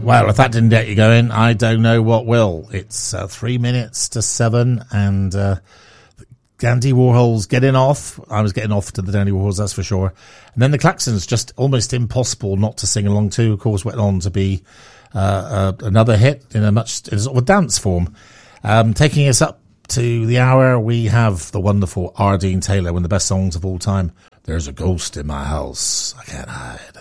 Well, if that didn't get you going, I don't know what will. It's 3 minutes to 7, and Dandy Warhol's getting off. I was getting off to the Dandy Warhols, that's for sure. And then the Klaxons, just almost impossible not to sing along to. Of course, went on to be another hit in a sort of a dance form. Taking us up to the hour, we have the wonderful Ardeen Taylor, one of the best songs of all time. There's a ghost in my house, I can't hide.